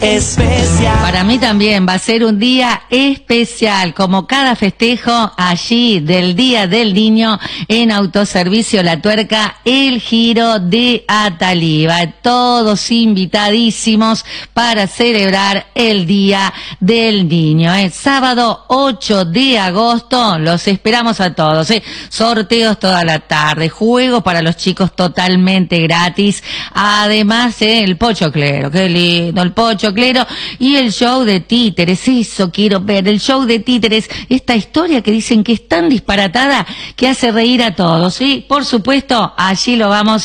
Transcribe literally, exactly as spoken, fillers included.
especial. Para mí también va a ser un día especial, como cada festejo allí del Día del Niño en Autoservicio La Tuerca, el Giro de Ataliva. Todos invitadísimos para celebrar el Día del Niño. Es sábado ocho de agosto, los esperamos a todos. ¿eh? Sorteos toda la tarde, juegos para los chicos totalmente gratis. Además, ¿eh? el pochoclero, qué lindo, el pochoclero. Y el show de títeres, eso quiero ver, el show de títeres, esta historia que dicen que es tan disparatada que hace reír a todos, ¿sí? Por supuesto, allí lo vamos